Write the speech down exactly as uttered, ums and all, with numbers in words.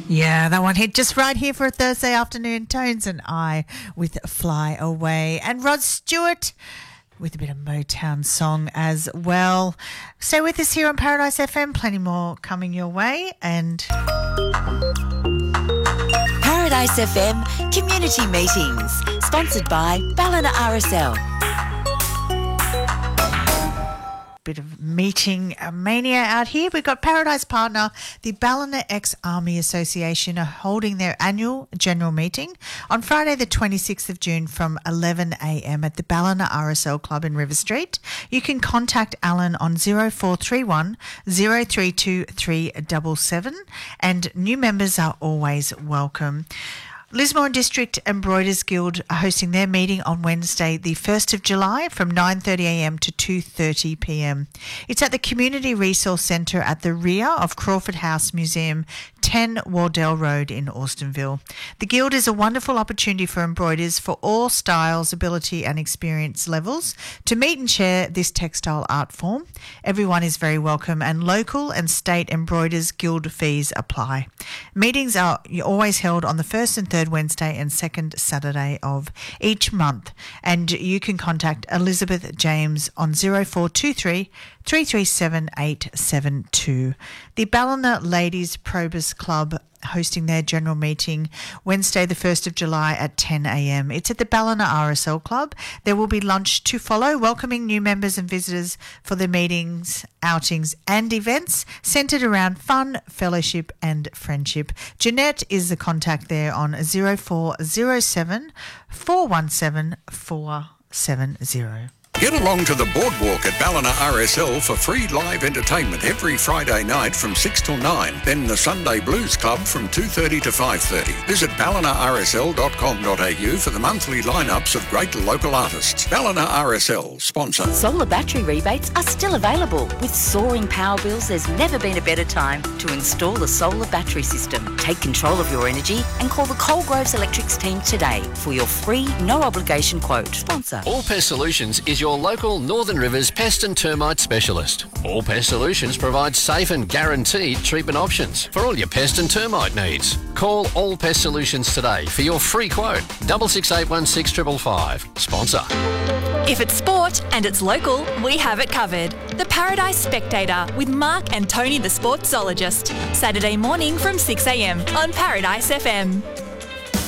Yeah, that one hit just right here for a Thursday afternoon. Tones and I with Fly Away. And Rod Stewart with a bit of Motown song as well. Stay with us here on Paradise F M. Plenty more coming your way. And Paradise F M Community Meetings, sponsored by Ballina R S L. Bit of meeting mania out here. We've got Paradise partner, the Ballina Ex-Army Association, are holding their annual general meeting on Friday the twenty-sixth of June from eleven a m at the Ballina R S L Club in River Street. You can contact Alan on zero four three one, zero three two three seven seven, and new members are always welcome. Lismore District Embroiders Guild are hosting their meeting on Wednesday the first of July from nine thirty a m to two thirty p m. It's at the Community Resource Centre at the rear of Crawford House Museum, ten Wardell Road in Austenville. The Guild is a wonderful opportunity for embroiders for all styles, ability and experience levels to meet and share this textile art form. Everyone is very welcome, and local and state Embroiders Guild fees apply. Meetings are always held on the first and third Wednesday and second Saturday of each month, and you can contact Elizabeth James on zero four two three, three three seven eight seven two. The Ballina Ladies Probus Club hosting their general meeting Wednesday the first of July at ten a m. It's at the Ballina R S L Club. There will be lunch to follow, welcoming new members and visitors for the meetings, outings and events centred around fun, fellowship and friendship. Jeanette is the contact there on zero four zero seven, four one seven, four seven zero. Get along to the boardwalk at Ballina R S L for free live entertainment every Friday night from six till nine. Then the Sunday Blues Club from two thirty to five thirty. Visit ballina r s l dot com dot a u for the monthly lineups of great local artists. Ballina R S L, sponsor. Solar battery rebates are still available. With soaring power bills, there's never been a better time to install a solar battery system. Take control of your energy and call the Coalgroves Electrics team today for your free, no-obligation quote. Sponsor. All Pest Solutions is your local Northern Rivers pest and termite specialist. All Pest Solutions provides safe and guaranteed treatment options for all your pest and termite needs. Call All Pest Solutions today for your free quote. Double six eight one six triple five. Sponsor. If it's sport and it's local, we have it covered. The Paradise Spectator with Mark and Tony the Sportsologist. Saturday morning from six a m on Paradise F M.